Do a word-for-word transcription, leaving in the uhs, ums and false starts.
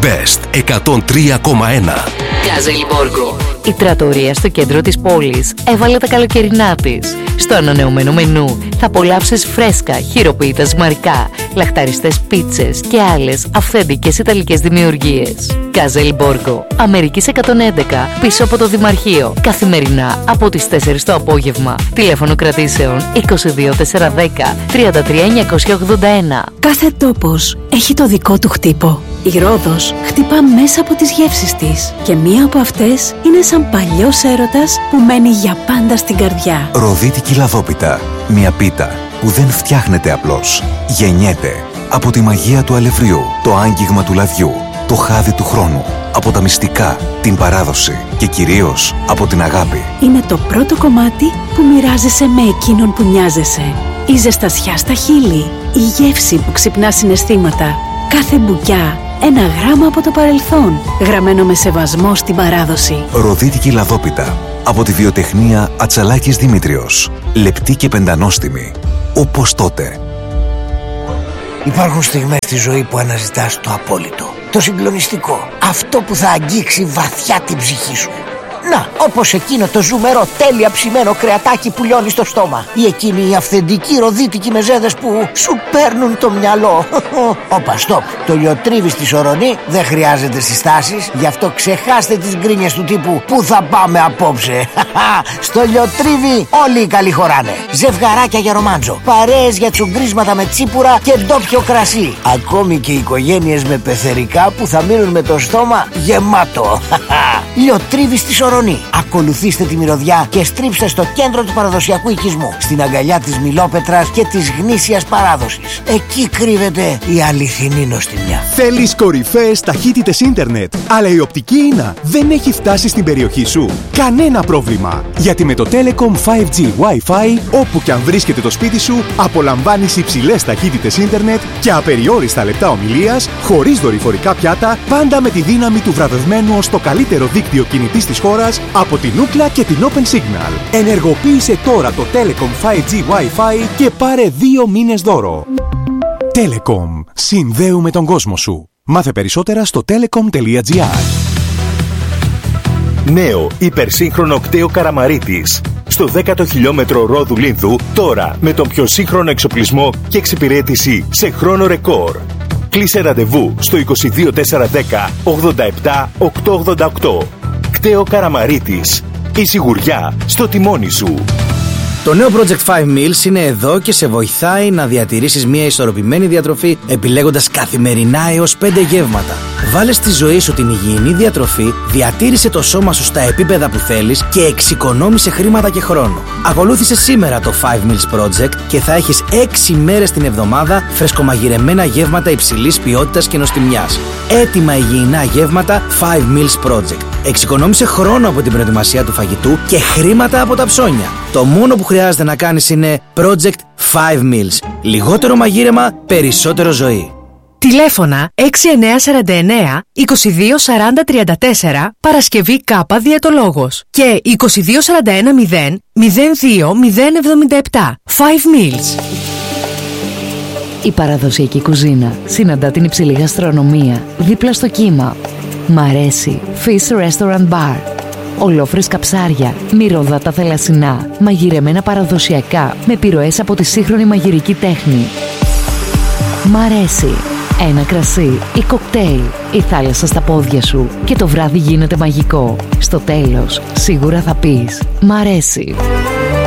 Best εκατόν τρία κόμμα ένα. Κάζελμποργκο. Η τρατορία στο κέντρο της πόλης έβαλε τα καλοκαιρινά της. Στο ανανεωμένο μενού θα απολαύσεις φρέσκα, χειροποίητα ζυμαρικά, λαχταριστές πίτσες και άλλες αυθεντικές ιταλικές δημιουργίες. Κάζελμποργκο, Αμερικής εκατόν έντεκα, πίσω από το Δημαρχείο. Καθημερινά από τις τέσσερις το απόγευμα. Τηλέφωνο κρατήσεων είκοσι δύο τετρακόσια δέκα τριάντα τρία εννιακόσια ογδόντα ένα. Κάθε τόπος έχει το δικό του χτύπο. Η Ρόδος χτυπά μέσα από τις γεύσεις της και μία από αυτές είναι σαν παλιός έρωτας που μένει για πάντα στην καρδιά. Ροδίτικη λαδόπιτα. Μια πίτα που δεν φτιάχνεται απλώς. Γεννιέται από τη μαγεία του αλευριού, το άγγιγμα του λαδιού, το χάδι του χρόνου, από τα μυστικά, την παράδοση και κυρίως από την αγάπη. Είναι το πρώτο κομμάτι που μοιράζεσαι με εκείνον που νοιάζεσαι. Η ζεστασιά στα χείλη, η γεύση που ξυπνά συναισθήματα. Κάθε μπουκιά, ένα γράμμα από το παρελθόν, γραμμένο με σεβασμό στην παράδοση. Ροδίτικη λαδόπιτα. Από τη βιοτεχνία Ατσαλάκης Δημήτριος. Λεπτή και πεντανόστιμη. Όπως τότε. Υπάρχουν στιγμές στη ζωή που αναζητάς το απόλυτο, το συγκλονιστικό, αυτό που θα αγγίξει βαθιά την ψυχή σου. Να, όπως εκείνο το ζουμερό τέλεια ψημένο κρεατάκι που λιώνει στο στόμα, ή εκείνοι οι αυθεντικοί ροδίτικοι μεζέδες που σου παίρνουν το μυαλό. Όπα, στοπ, το λιοτρίβι στη Σορονή δεν χρειάζεται συστάσεις, γι' αυτό ξεχάστε τις γκρίνιες του τύπου «Πού θα πάμε απόψε?» Στο λιοτρίβι όλοι οι καλοί χωράνε. Ζευγαράκια για ρομάντζο, παρέες για τσουγκρίσματα με τσίπουρα και ντόπιο κρασί. Ακόμη και οικογένειες με πεθερικά που θα μείνουν με το στόμα γεμάτο. Λιοτρίβι στη Σορονή. Ακολουθήστε τη μυρωδιά και στρίψτε στο κέντρο του παραδοσιακού οικισμού, στην αγκαλιά της Μιλόπετρας και της γνήσιας παράδοσης. Εκεί κρύβεται η αληθινή νοστιμιά. Θέλεις κορυφαίες ταχύτητες ίντερνετ, αλλά η οπτική ίνα δεν έχει φτάσει στην περιοχή σου? Κανένα πρόβλημα, γιατί με το Telecom φάιβ τζι Wi-Fi, όπου και αν βρίσκεται το σπίτι σου, απολαμβάνεις υψηλές ταχύτητες ίντερνετ και απεριόριστα λεπτά ομιλίας, χωρίς δορυφορικά πιάτα, πάντα με τη δύναμη του βραβευμένου ως το καλύτερο δίκτυο κινητής της χώρας από την Ookla και την Open Signal. Ενεργοποίησε τώρα το Telecom φάιβ τζι Wi-Fi και πάρε δύο μήνες δώρο. Telecom. Συνδέουμε τον κόσμο σου. Μάθε περισσότερα στο telecom.gr. Νέο υπερσύγχρονο κτέο Καραμαρίτης. Στο δέκατο χιλιόμετρο Ρόδου Λίνθου, τώρα με τον πιο σύγχρονο εξοπλισμό και εξυπηρέτηση σε χρόνο ρεκόρ. Κλείσε ραντεβού στο είκοσι δύο τετρακόσια δέκα ογδόντα επτά οκτακόσια ογδόντα οκτώ. Κτέο Καραμαρίτης. Η σιγουριά στο τιμόνι σου. Το νέο Project φάιβ Meals είναι εδώ και σε βοηθάει να διατηρήσεις μια ισορροπημένη διατροφή επιλέγοντας καθημερινά έως πέντε γεύματα. Βάλε στη ζωή σου την υγιεινή διατροφή, διατήρησε το σώμα σου στα επίπεδα που θέλεις και εξοικονόμησε χρήματα και χρόνο. Ακολούθησε σήμερα το φάιβ Meals Project και θα έχεις έξι μέρες την εβδομάδα φρεσκομαγειρεμένα γεύματα υψηλής ποιότητας και νοστιμιάς. Έτοιμα υγιεινά γεύματα φάιβ Meals Project. Εξοικονόμησε χρόνο από την προετοιμασία του φαγητού και χρήματα από τα ψώνια. Το μόνο που χρειάζεται να κάνεις είναι Project φάιβ Meals. Λιγότερο μαγείρεμα, περισσότερο ζωή. Τηλέφωνα έξι εννιά τέσσερα εννιά είκοσι δύο σαράντα τριάντα τέσσερα Παρασκευή Κάπα Διαιτολόγος και είκοσι δύο σαράντα ένα μηδέν μηδέν δύο μηδέν εβδομήντα επτά. φάιβ Meals. Η παραδοσιακή κουζίνα συναντά την υψηλή γαστρονομία δίπλα στο κύμα. Μ' αρέσει Fish Restaurant Bar. Ολόφρεσκα ψάρια, μυρωδάτα θαλασσινά, μαγειρεμένα παραδοσιακά με επιρροές από τη σύγχρονη μαγειρική τέχνη. Μ' αρέσει ένα κρασί ή κοκτέιλ, η θάλασσα στα πόδια σου και το βράδυ γίνεται μαγικό. Στο τέλος, σίγουρα θα πεις «Μ' αρέσει».